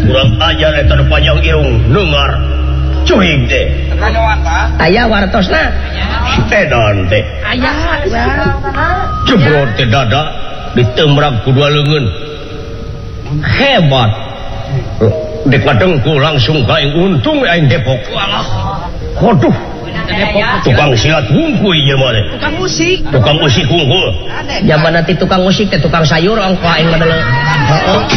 kurang ajar eta panjang irung dengar cuing teh aya wartosna edan teh aya jebrot teh dada ditembrak ku dua leungeun hebat dek ngadengku langsung ka aing untung aing depok waduh tukang silat wungkul ieu mah tukang musik wungkul zaman nanti tukang musik teh tukang sayur ongko aing mah heeh